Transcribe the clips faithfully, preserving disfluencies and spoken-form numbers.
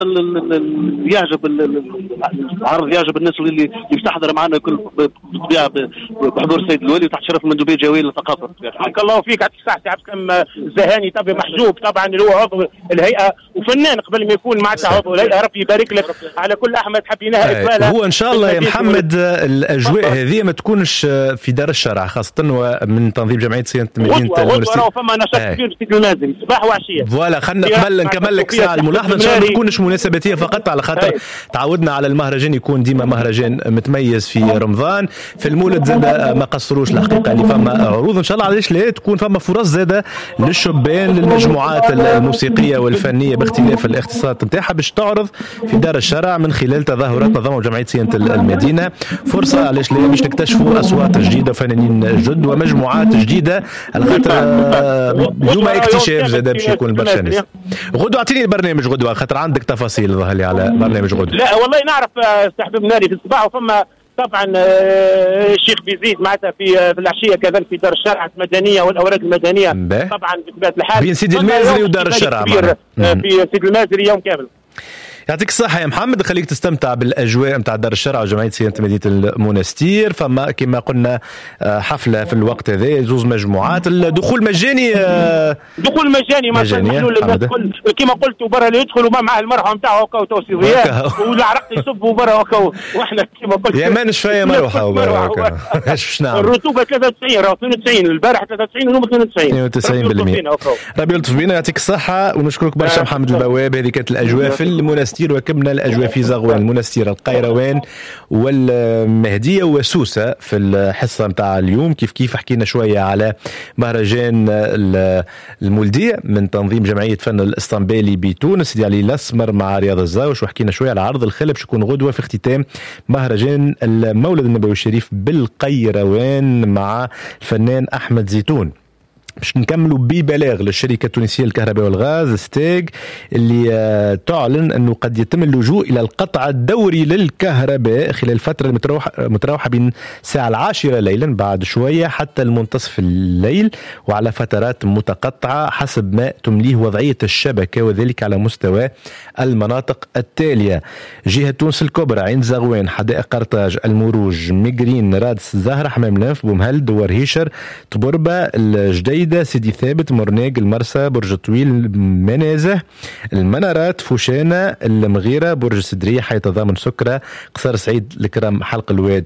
يعجب العرض، يعجب الناس اللي اللي تحضر معنا كل بالطبيعه بحضور السيد الولي وتحت شرف المندوبيه الجويه للثقافه. بارك الله فيك. يعطيك الصحه عبد الكريم الزهاني طبيب محجوب طبعا اللي هو عضو الهيئه وفنان قبل ما يكون معناتها عضو الهيئه. ربي يبارك لك على كل احمد حبيناها اقبالها. هو ان شاء الله يا محمد الاجواء هذه ما تكونش في دار الشرع خاصه ومن تنظيم جمعيه صيانه مدينه المنستير. فما نشاط كبير في المازن صباح وعشيه. فوالا خلينا نكمل نكمل لك ساعه الملاحظه ان شاء الله ما تكونش مناسباتيه فقط على خاطر تعودنا على المهرجان يكون ديما مهرجان متميز في رمضان. في المولد زاد ما قصروش الحقيقه اللي فما عروض ان شاء الله علاش لا تكون فما فرص زاده للشبان للمجموعات الموسيقيه والفنيه باختلاف الاختصاصات نتاعها باش تعرض في دار الشرع من خلال تظاهرات نظمها جمعيه صيانه المدينه. فرصه علاش لا باش نكتشفوا اصوات جديده وفنانين جد ومجموعات جديده على خاطر اليوم اكتشاف زاد باش يكون برشا ناس. غدوه اعطيني البرنامج غدوه خاطر عندك تفاصيل ظهر لي على برنامج غدوه. لا والله نعرف صاحب ناري في الصباح وفما طبعا الشيخ بيزيد معناتها في في العشيه كذلك في دار الشرع المدنيه والاوراق المدنيه مبه. طبعا بطبيعه الحال بين سيدي المازري ودار الشرع في سيدي المازري يوم كامل. يعطيك الصحة يا محمد، خليك تستمتع بالأجواء متاع دار الشرع وجمعية صيانة مدينة المنستير. فما كما قلنا حفلة في الوقت هذا زوز مجموعات. الدخول مجاني دخول مجاني ما تدخل كما قلت برا اللي يدخل وما معاه المرحله نتاعه هكا وتوصيليات والعرق يصبوا برا هكا واحنا كما قلت يا ما نشفى مروحه وبرا هكا ايش باش نعمل. الرطوبة ثلاثة وتسعين راه اثنين وتسعين البارح ثلاثة وتسعين واليوم اثنين وتسعين اثنين وتسعين بالمئة. ربي يلطف بنا. يعطيك الصحة ونشكرك برشا محمد البواب. هذه كانت الأجواء في المنستير وكمنا الأجواء في زغوان المنستير القيروان والمهدية وسوسة في الحصة متاع اليوم. كيف كيف حكينا شوية على مهرجان المولدية من تنظيم جمعية فن الإسطنبالي بتونس سيدي علي الأسمر مع رياض الزاوش، وحكينا شوية على عرض الخلب شكون غدوة في اختتام مهرجان المولد النبوي الشريف بالقيروان مع الفنان أحمد زيتون. باش نكملوا ببلاغ للشركة التونسية للكهرباء والغاز ستيغ اللي تعلن أنه قد يتم اللجوء إلى القطع الدوري للكهرباء خلال الفترة المتراوحة بين الساعة العاشرة ليلا بعد شوية حتى المنتصف الليل وعلى فترات متقطعة حسب ما تمليه وضعية الشبكة وذلك على مستوى المناطق التالية: جهة تونس الكبرى، عين زغوان، حدائق قرطاج، المروج، مقرين، رادس، زهرة، حمام لنف، بومهل، دوار هيشر، طبربة، الجديدة، سيدي ثابت، مرناق، المرسى، برج طويل، منازه، المنارات، فوشانة، المغيرة، برج سدرية، حي تضامن، سكرة، قصر سعيد، الكرم، حلق الواد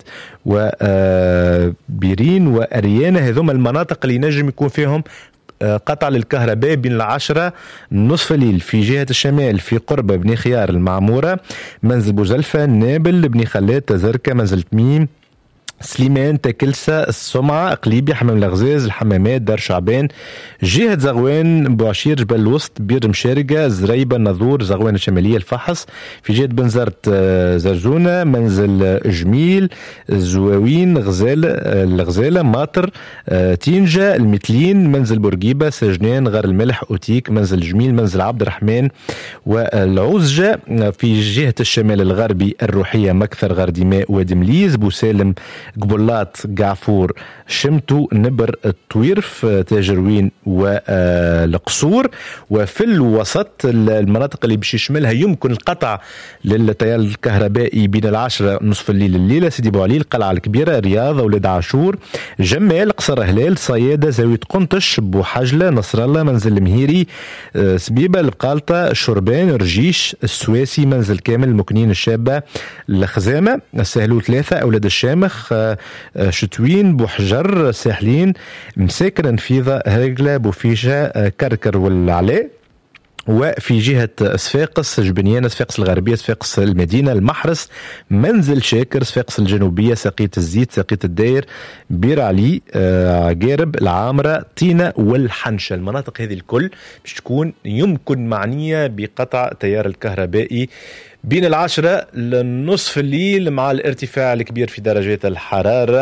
وبيرين وأريانة. هذوما المناطق اللي نجم يكون فيهم قطع للكهرباء بين العشرة نصف الليل. في جهة الشمال في قربة بني خيار، المعمورة، منزل بوزلفة، نابل، بني خلات، تزركة، منزل تميم، سليمان، تكلسة، السمعة، قليبية، حمام الغزاز، الحمامات، دار شعبان. جهة زغوان، بوعشير، جبل الوسط، بير مشارقة، زريبة، النظور، زغوان الشمالية، الفحص. في جهة بنزرت زرزونة، منزل جميل، زواوين، غزالة، الغزالة، ماطر، تينجا، المتلين، منزل بورقيبة، سجنان، غار الملح، أوتيك، منزل جميل، منزل عبد الرحمن والعوزجة. في جهة الشمال الغربي الروحية، مكثر، غار دماء، وادي مليز، بوسالم، قبلات، قعفور، شمتو، نبر، الطويرف، تاجروين والقصور. وفي الوسط المناطق اللي باش يشملها يمكن القطع للتيار الكهربائي بين العشرة نصف الليل الليلة: سيدي بوعلي، القلعة الكبيرة، رياض، أولاد عاشور، جمال، قصر هلال، صيادة، زاوية قنطش، بوحجلة، نصر الله، منزل المهيري، سبيبة، البقالطة، الشربان، رجيش، السواسي، منزل كامل، المكنين، الشابة، الخزامة، السهلو ثلاثة، أولاد الشامخ، شتوين، بوحجر، ساحلين، مساكن، نفيضة، هرقلة، بوفيشة، كركر والعلاء. وفي جهة صفاقس، جبنيان، صفاقس الغربية، صفاقس المدينة، المحرس، منزل شاكر، صفاقس الجنوبية، ساقية الزيت، ساقية الداير، بير علي، عقارب، العامرة، طينة والحنشة. المناطق هذه الكل باش تكون يمكن معنية بقطع تيار الكهربائي بين العشرة لنصف الليل مع الارتفاع الكبير في درجات الحرارة.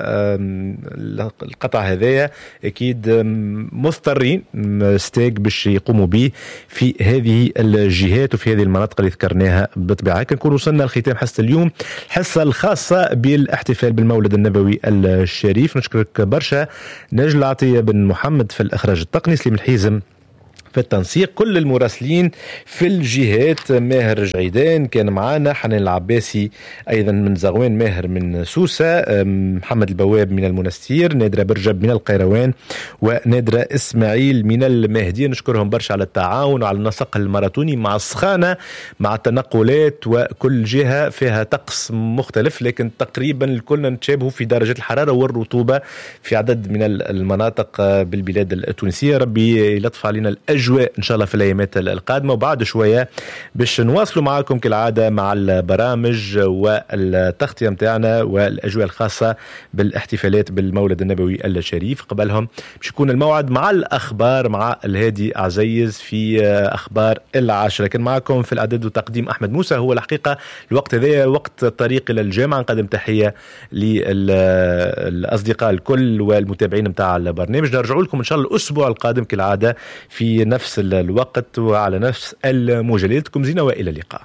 القطع هذايا أكيد مضطرين ستيك باش يقوموا به في هذه الجهات وفي هذه المناطق اللي ذكرناها بالطبيعة. كنكون وصلنا لختام حصة اليوم، الحصة الخاصة بالاحتفال بالمولد النبوي الشريف. نشكرك برشا نجل عطية بن محمد في الإخراج التقني، سليم الحيزم في التنسيق. كل المراسلين في الجهات، ماهر جعيدان كان معنا، حنان العباسي أيضا من زغوان، ماهر من سوسة، محمد البواب من المنستير، نادرة برجب من القيروان، ونادرة إسماعيل من المهدية. نشكرهم برشا على التعاون وعلى النسق الماراثوني مع السخانة مع التنقلات، وكل جهة فيها طقس مختلف لكن تقريبا الكل نتشابهوا في درجة الحرارة والرطوبة في عدد من المناطق بالبلاد التونسية. ربي يلطف علينا الأجواء إن شاء الله في الأيامات القادمة. وبعد شوية باش نواصلوا معكم كالعادة مع البرامج والتغطية متاعنا والأجواء الخاصة بالاحتفالات بالمولد النبوي الشريف. قبلهم باش يكون الموعد مع الأخبار مع الهادي عزيز في أخبار العاشرة. كان معكم في الإعداد وتقديم أحمد موسى. هو الحقيقة الوقت هذا وقت الطريق إلى الجامعة. نقدم تحية للأصدقاء الكل والمتابعين متاع البرنامج. نرجع لكم إن شاء الله الأسبوع القادم كالعادة في نفس الوقت وعلى نفس الموجة. ليلتكم زينة وإلى اللقاء.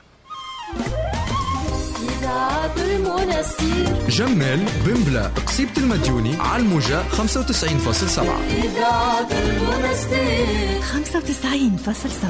جمال بمبلا قصيبة المديوني على الموجة خمسة وتسعين فاصلة سبعة. خمسة وتسعين فاصلة سبعة.